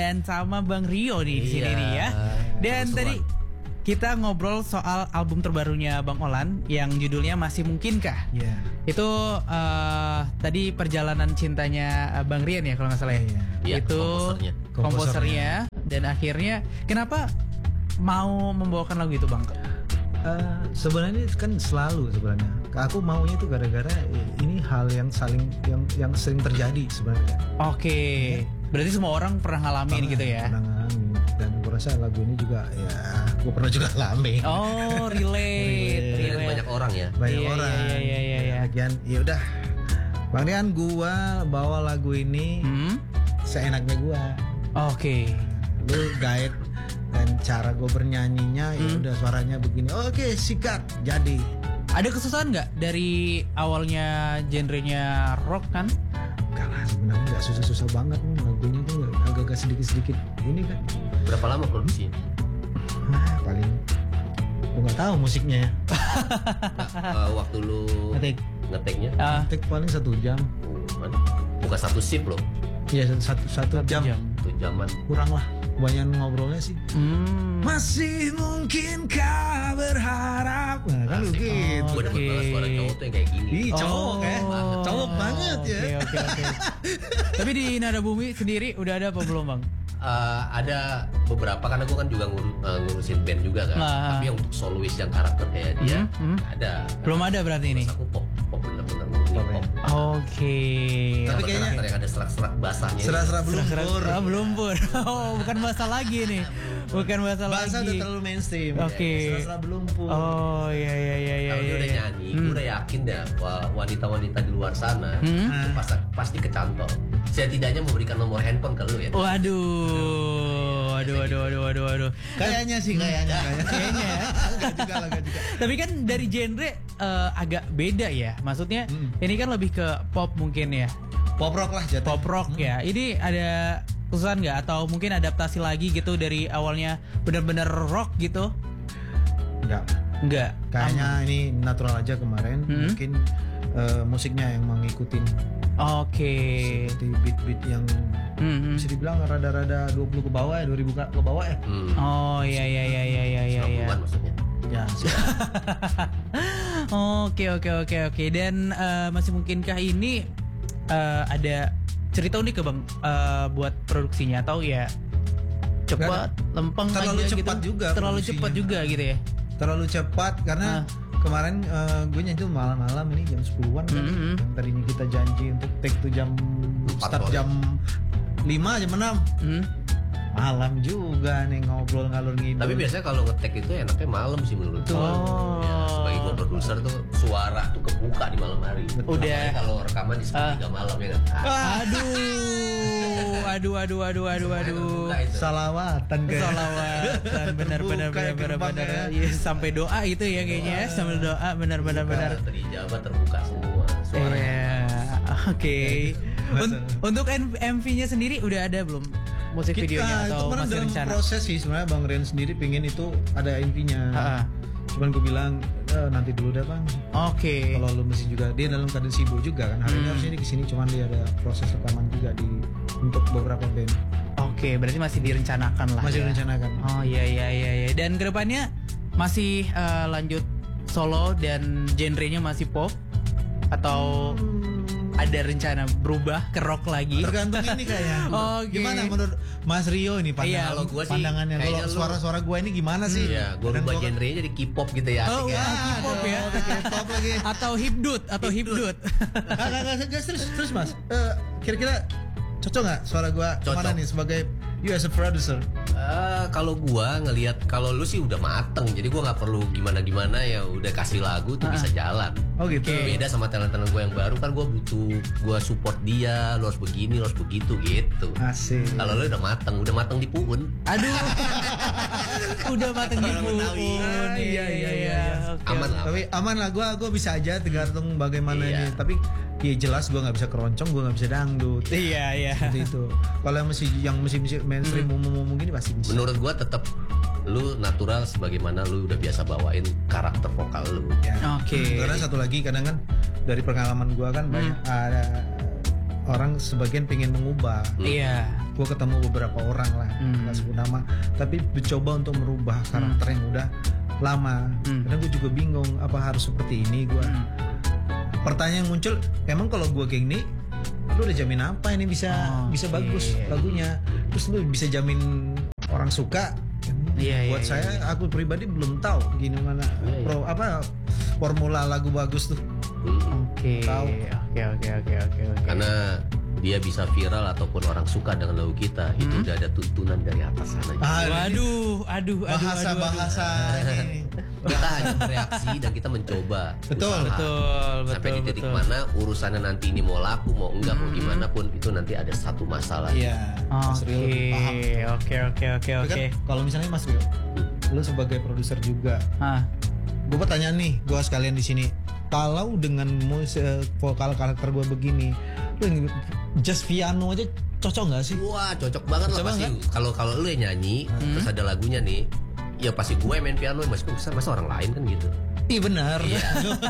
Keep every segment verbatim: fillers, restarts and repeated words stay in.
dan sama Bang Rio nih di sini Iya. nih ya. Dan Kerusuhan. tadi kita ngobrol soal album terbarunya Bang Olan yang judulnya Masih Mungkinkah. Iya. Itu uh, tadi perjalanan cintanya uh, Bang Rian ya kalau nggak salah ya. Iya. Iya, Itu komposernya. komposernya dan akhirnya kenapa mau membawakan lagu itu Bang? Eh, sebenarnya kan selalu sebenarnya. Aku maunya itu gara-gara ini hal yang saling yang yang sering terjadi sebenarnya. Oke, berarti semua orang pernah ngalamin Pernah, gitu ya? Pernah ngalamin. Dan gue rasa lagu ini juga ya, gue pernah juga ngalamin. Oh, relate, Relate relate. banyak orang ya. Banyak Iya, orang. iya, iya, iya, iya. Lagian, ya udah. Bang Rian, gua bawa lagu ini Hmm? seenaknya gua. Oke. Lu guide dan cara gue bernyanyinya ya Hmm. udah suaranya begini. Oke, sikat jadi. Ada kesusahan nggak dari awalnya genrenya rock kan? Enggak lah, sebenarnya nggak susah-susah banget nih lagunya tuh agak-agak sedikit-sedikit ini kan. Berapa lama produksinya? Nah, paling gue nggak tahu musiknya ya. Nah, eh, waktu lu Ngetik, ngeteknya Ah, ngetik paling satu jam. oh, bukan satu shift loh, Iya satu satu jam. itu zaman. Kurang lah. Kebanyakan ngobrolnya sih. hmm. Masih mungkinkah berharap? Nah, kan Asik. gitu. Gue demen Oke. banget suara cowok tuh yang kayak gini. Ih, cowok ya. Oh, Cowok banget ya. Oke, oke, oke. Tapi di Nada Bumi sendiri udah ada apa belum Bang? Eh, ada beberapa karena gue kan juga ngur- eh, ngurusin band juga kan. Nah. Tapi yang untuk solois yang karakter kayak dia Hmm, hmm. ada. Belum ada berarti ini. Terus aku pop, pop bener-bener murni Pop, pop. Oke. Tapi Tapi kayaknya- karakter yang ada serak-serak basahnya. Serak-serak belum pur. Ah, belum pur. Oh, bukan bahasa lagi nih. Bukan bahasa, Bahasa udah lagi. terlalu mainstream. Oke. Serak-serak belum pur. Oh, iya iya iya iya. Kalau dia iya, udah iya. nyanyi, Hmm. gue udah yakin dah wah, wanita-wanita di luar sana Hmm. itu pasti, pasti kecantol. Setidaknya memberikan nomor handphone ke lu ya. Waduh, waduh, waduh, waduh, waduh, waduh. Kayaknya sih kayaknya. Kayaknya ya. Enggak juga lah, enggak juga. Tapi kan dari genre eh, agak beda ya. Maksudnya Hmm. ini kan lebih ke pop mungkin ya. Pop rock lah jatuh. Pop rock ya. Ini ada kesusahan nggak atau mungkin adaptasi lagi gitu dari awalnya benar-benar rock gitu? Enggak. Enggak. Kayaknya ini natural aja kemarin. Hmm. Mungkin eh, musiknya yang mengikutin Oke. seperti beat-beat yang Hmm, hmm. bisa dibilang rada-rada dua puluh ke bawah ya, dua ribu ke ke bawah ya. Hmm. Oh iya iya iya iya iya iya. iya. sembilan puluhan maksudnya. Ya, Oke oke oke oke dan eh, masih mungkinkah ini eh, ada cerita unik ke Bang eh, buat produksinya atau ya cepat lempeng Terlalu aja cepat gitu? juga terlalu produksinya. cepat juga gitu ya. terlalu cepat karena Ah. kemarin eh, gue nyanyi tuh malam-malam ini jam sepuluhan kan. Mm-hmm. Yang tadinya kita janji untuk take tuh jam Empat start sore. jam lima jam enam. Hmm. Malam juga nih ngobrol ngalur ngidul. Tapi biasanya kalau ngetek itu enaknya malam sih menurut gue. Oh. Ya, sebagai gue produser tuh suara tuh kebuka di malam hari. Udah. Apalagi kalau rekaman di sepertiga malam ya kan. Ah, Aduh, aduh, aduh, aduh, aduh, aduh. kebuka itu. salawatan kayak. Salawatan benar benar Terbuka benar ya benar gerbangnya. benar. Iya, sampai doa itu ya kayaknya ya, sambil doa benar benar benar. Terijabat terbuka semua suaranya. Iya, oke. Un- Betul. untuk M V-nya sendiri udah ada belum musik Kita videonya itu atau kemarin masih dalam rencana? proses sih sebenarnya Bang Rian sendiri pengen itu ada intinya. Ha-ha. Cuman gue bilang "Eh, nanti dulu dah Bang. Oke. Kalau lu mesti juga dia dalam keadaan sibuk juga kan. Hari ini Hmm. harusnya dia kesini cuman dia ada proses rekaman juga di untuk beberapa band. Oke, berarti masih direncanakan lah. Masih ya. direncanakan. Oh iya iya iya iya. Dan kedepannya masih eh, lanjut solo dan genrenya masih pop atau ada rencana berubah ke rock lagi? Tergantung ini kayaknya. Oke. Gimana menurut Mas Rio ini Iya, pandangan kalau gua sih pandangannya kalau kayaknya lu- suara-suara gue ini gimana sih? Iya, gue Dan rubah gua- genrenya jadi K-pop gitu ya. Oh, Asik ya. wah, K-pop ya. Aduh, K-pop lagi. Atau hipdut atau hipdut. Enggak, enggak, enggak, enggak, terus, terus Mas. Eh, kira-kira cocok nggak suara gue Cocok. kemana nih sebagai you as a producer? Eh, kalau gua ngelihat kalau lu sih udah mateng, jadi gua nggak perlu gimana-gimana ya udah kasih lagu tuh bisa jalan. Oh gitu. Oke. Beda sama talent-talent gua yang baru kan gua butuh gua support dia, lu harus begini, lu harus begitu gitu. Asik. Kalau lu udah mateng, udah mateng di puun. Aduh. Udah mateng di Orang puun. Betawi. Iya iya iya. Oke. Aman lah. Tapi aman lah gue gue bisa aja tergantung bagaimana Iya. ini. Tapi ya jelas gue nggak bisa keroncong, gue nggak bisa dangdut. Iya iya. Seperti itu. Kalau yang mesti yang mesti mesti mainstream umum-umum gini pasti bisa. Menurut gua tetap lu natural sebagaimana lu udah biasa bawain karakter vokal lu. Ya. Oke. Karena satu lagi kadang kan dari pengalaman gue kan banyak ada orang sebagian pengen mengubah. Iya. Gue ketemu beberapa orang lah, Hmm. nggak sebut nama, tapi mencoba untuk merubah karakter yang udah lama. Hmm. Kadang gue juga bingung apa harus seperti ini. Gue Hmm. pertanyaan yang muncul, emang kalau gue kayak gini, lu udah jamin apa ini bisa Oh, bisa oke. bagus lagunya? Terus lu bisa jamin orang suka? Iya, Buat iya, saya, aku pribadi belum tahu gimana Iya, iya. pro apa formula lagu bagus tuh. Mm. Oke. Tahu. Oke oke oke oke oke. Karena dia bisa viral ataupun orang suka dengan lagu kita, itu Hmm. udah ada tuntunan dari atas sana. Ah, ini Waduh, aduh, aduh, bahasa aduh, aduh. bahasa ini. Kita hanya bereaksi dan kita mencoba. Betul, usaha. Betul, Sampai betul, di titik betul. mana urusannya nanti ini mau laku mau enggak mau Mm-mm. gimana pun itu nanti ada satu masalah. Iya, Mas Rio lebih paham. Oke, oke, oke, Tapi oke. kan kalau misalnya Mas Rio, lu sebagai produser juga, Ah, gue pertanyaan nih, gue sekalian di sini. Kalau dengan musik vokal karakter gue begini, lu just piano aja cocok nggak sih? Wah cocok banget lah Cocok pasti. banget. Kalau kalau lu yang nyanyi terus ada lagunya nih, ya pasti gue main piano, mas bisa masa orang lain kan gitu. Iya benar. Iya.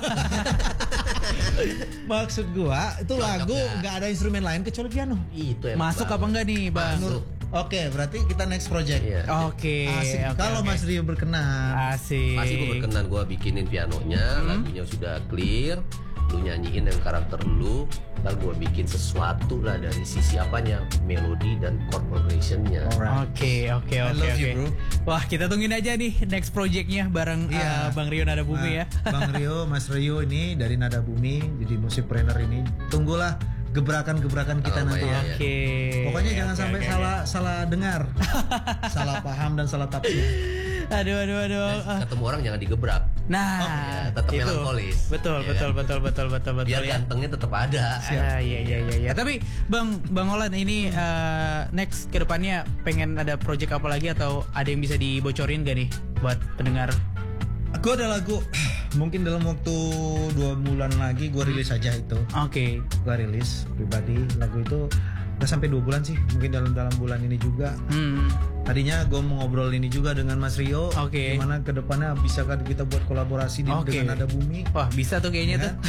Maksud gue itu lagu ya. nggak ada instrumen lain kecuali piano. Itu enak masuk banget. apa enggak nih, Bang? Masuk. Oke, berarti kita next project. Iya. Oke. Asik. oke, Kalau oke. Mas Rio berkenan. Asik. Pasti gue berkenan, gue bikinin pianonya, lagunya sudah clear, lu nyanyiin yang karakter lu, ntar gue bikin sesuatu lah dari sisi apanya, melodi dan chord progressionnya. Alright. Oke, oke, I oke, love you, oke. bro. Wah, kita tungguin aja nih next projectnya bareng Iya. uh, Bang Rio Nada Bumi Nah, ya. Bang Rio, Mas Rio ini dari Nada Bumi, jadi musikpreneur ini. Tunggulah gebrakan-gebrakan kita Oh, nanti iya, ya. iya. Oke. Pokoknya jangan Oke, sampai oke, salah salah dengar, salah paham dan salah tafsir. oke. Aduh, aduh, aduh. Dan Ah. ketemu orang jangan digebrak. Nah, ya, tetap itu. melankolis. Betul, Iya betul, kan? betul, betul, betul, betul. Biar ya. gantengnya tetap ada. Ah, iya, iya, iya, iya. Tapi Bang, Bang Olan ini uh, next ke depannya pengen ada project apa lagi atau ada yang bisa dibocorin gak nih buat pendengar? Gue ada lagu, mungkin dalam waktu dua bulan lagi gue rilis aja itu. Oke. Gue rilis pribadi lagu itu udah sampai dua bulan sih, mungkin dalam dalam bulan ini juga. Hmm. Tadinya gue mau ngobrol ini juga dengan Mas Rio, Oke. gimana kedepannya bisakah kita buat kolaborasi di, Oke. dengan Nada Bumi. Wah, bisa tuh kayaknya tuh.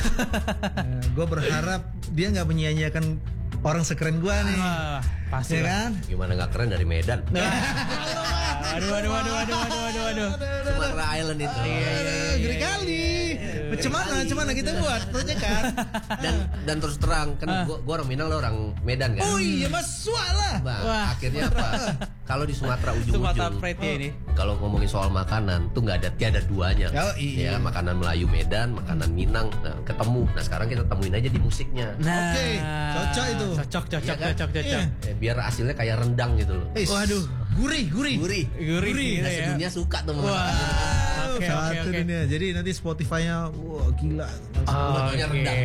Gue berharap dia nggak menyia-nyiakan orang sekeren gue nih, Wah, pasti ya lah. kan? Gimana nggak keren dari Medan? Aduh, aduh, aduh, aduh, aduh, aduh, aduh. Sumatera Island itu. Iya, iya, iya, Geri iya, kali. iya. Cuman cuman kita buat proyek kan. Dan dan terus terang kan Ah. gua, gua orang Minang, lo orang Medan kan. Oh iya Mas Suak lah. Bang, Wah. akhirnya apa? Kalau di Sumatera ujung-ujung, Sumatera Pride ya ini. kalau ngomongin soal makanan tuh nggak ada tiada duanya. Oh, iya. Ya, makanan Melayu Medan, makanan Minang, nah, ketemu. Nah sekarang kita temuin aja di musiknya. Nah, Oke, cocok itu. Cocok, cocok, Iya kan? cocok, cocok. Iya. Ya, biar hasilnya kayak rendang gitu loh. Eh, Waduh. gurih, gurih. Gurih. Gurih, gitu Nah, ya. sedunia suka tuh sama Wah. masakan. Oke, oke, Satu oke. dunia. Jadi nanti Spotify-nya wah gila. Oh, Fotonya oke. rendang.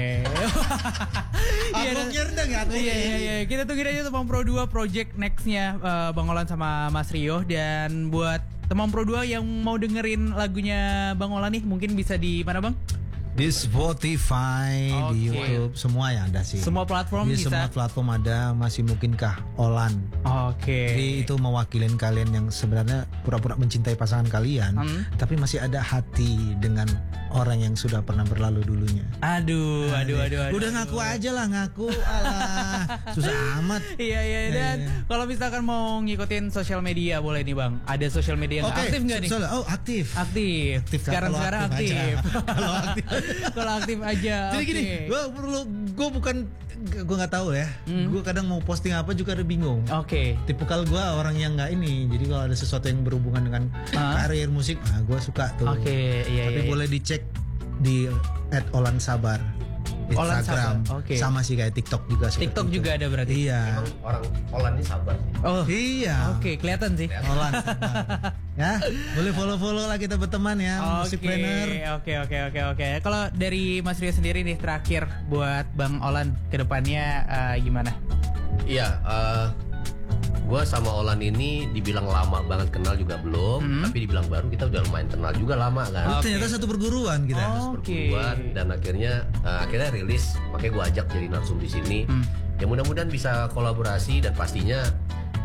Iya, Aboknya rendang ya, aboknya. Iya, iya, iya. Kita tungguin aja Temam Pro dua project next-nya uh, Bang Olan sama Mas Rio. Dan buat Temam Pro dua yang mau dengerin lagunya Bang Olan nih, mungkin bisa di mana Bang? Di Spotify, di Oke. YouTube, semua ya ada sih. Semua platform Di bisa. semua platform ada, masih mungkinkah Olan. Oke. Jadi itu mewakilin kalian yang sebenarnya pura-pura mencintai pasangan kalian, Hmm. tapi masih ada hati dengan orang yang sudah pernah berlalu dulunya. Aduh, aduh, aduh, aduh. Udah ngaku aja lah, ngaku. Alah, susah amat. Iya, iya. Dan kalau misalkan mau ngikutin sosial media boleh nih Bang. Ada sosial media yang Oke, aktif nggak nih? soalnya- oh aktif. Aktif. Aktif, sekarang kalau sekarang aktif aktif. aja. Kalau aktif. Kalau aktif aja. Jadi oke. gini, gue perlu, gue bukan, gue nggak tahu ya. Gue kadang mau posting apa juga ada bingung. Oke. Tipikal gue orang yang nggak ini. Jadi kalau ada sesuatu yang berhubungan dengan Ah. karir musik, ah gue suka tuh. Oke, iya, Tapi iya, iya. boleh dicek di at Olan Sabar Olan Instagram. Sabar, oke. Sama sih kayak TikTok juga. seperti TikTok itu. juga ada berarti. Iya. Emang orang Holland ini sabar sih. Oh. Iya. Oke, kelihatan sih. Olan Sabar. Ya, boleh follow-follow lah kita berteman ya, musik Oke, planner. oke, oke, oke, oke. Kalau dari Mas Rio sendiri nih terakhir buat Bang Olan ke depannya eh, gimana? Iya, eh gue sama Olan ini dibilang lama banget kenal juga belum, Hmm. tapi dibilang baru kita udah lumayan kenal juga lama kan. Oke. Ternyata satu perguruan kita. Oh. Oke. Perguruan, dan akhirnya eh, akhirnya rilis, makanya gue ajak jadi narsum di sini. Hmm. Ya mudah-mudahan bisa kolaborasi dan pastinya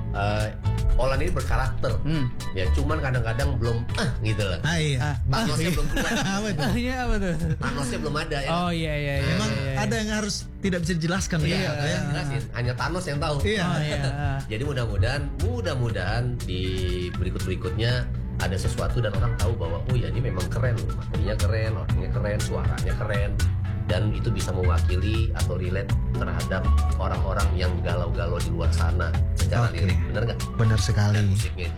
uh, Olan ini berkarakter, Hmm. ya cuman kadang-kadang belum ah gitu lah. Ah iya. Ah. Thanosnya belum keluar, Apa itu? Ah, iya apa tuh? Thanosnya belum ada ya. Oh iya iya iya. Memang iya, iya. ada yang harus tidak bisa dijelaskan Iya, ya. ya. jelasin. Hanya Thanos yang tahu. Iya. Oh iya. Jadi mudah-mudahan, mudah-mudahan di berikut-berikutnya ada sesuatu dan orang tahu bahwa oh ya ini memang keren, materinya keren, orangnya keren, suaranya keren, dan itu bisa mewakili atau relate terhadap orang-orang yang galau-galau di luar sana secara Oke. lirik, bener nggak? Benar sekali. Dan musiknya itu